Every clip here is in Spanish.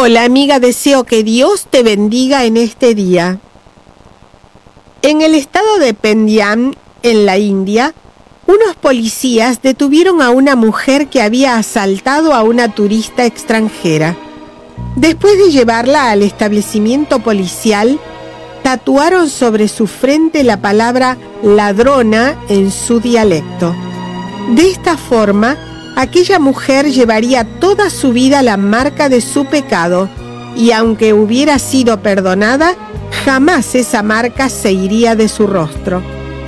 Hola amiga, deseo que Dios te bendiga en este día. En el estado de Punjab, en la India, unos policías detuvieron a una mujer que había asaltado a una turista extranjera. Después de llevarla al establecimiento policial, tatuaron sobre su frente la palabra ladrona en su dialecto. De esta forma, aquella mujer llevaría toda su vida la marca de su pecado, y aunque hubiera sido perdonada, jamás esa marca se iría de su rostro.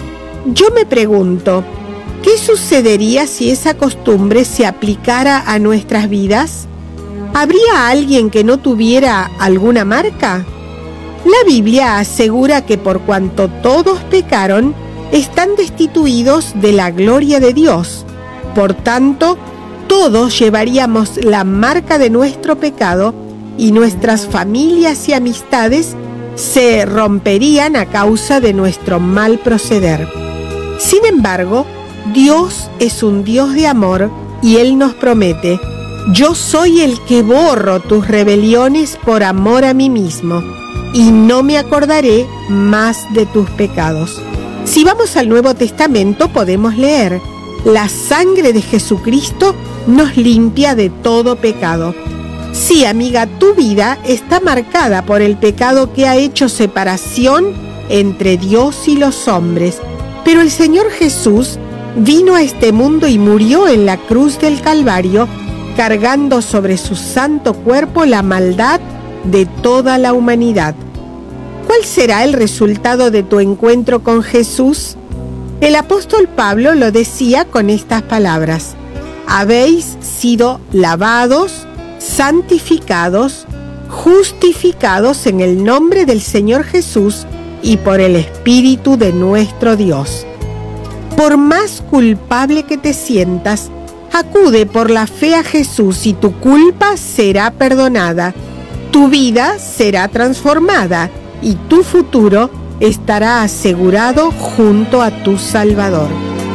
Yo me pregunto, ¿qué sucedería si esa costumbre se aplicara a nuestras vidas? ¿Habría alguien que no tuviera alguna marca? La Biblia asegura que por cuanto todos pecaron, están destituidos de la gloria de Dios. Por tanto, todos llevaríamos la marca de nuestro pecado y nuestras familias y amistades se romperían a causa de nuestro mal proceder. Sin embargo, Dios es un Dios de amor y Él nos promete: yo soy el que borro tus rebeliones por amor a mí mismo, y no me acordaré más de tus pecados. Si vamos al Nuevo Testamento, podemos leer: la sangre de Jesucristo nos limpia de todo pecado. Sí, amiga, tu vida está marcada por el pecado que ha hecho separación entre Dios y los hombres, pero el Señor Jesús vino a este mundo y murió en la cruz del Calvario, cargando sobre su santo cuerpo la maldad de toda la humanidad. ¿Cuál será el resultado de tu encuentro con Jesús? El apóstol Pablo lo decía con estas palabras: habéis sido lavados, santificados, justificados en el nombre del Señor Jesús y por el Espíritu de nuestro Dios. Por más culpable que te sientas, acude por la fe a Jesús y tu culpa será perdonada, tu vida será transformada y tu futuro estará asegurado junto a tu Salvador.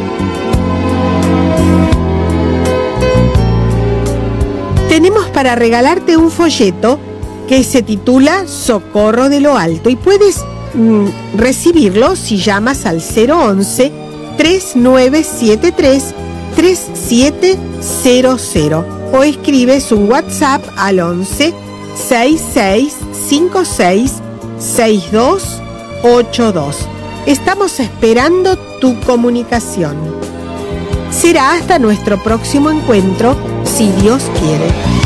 Tenemos para regalarte un folleto que se titula Socorro de lo Alto y puedes recibirlo si llamas al 011-3973-3700 o escribes un WhatsApp al 11 66 56 6282. Estamos esperando tu comunicación. Será hasta nuestro próximo encuentro, si Dios quiere.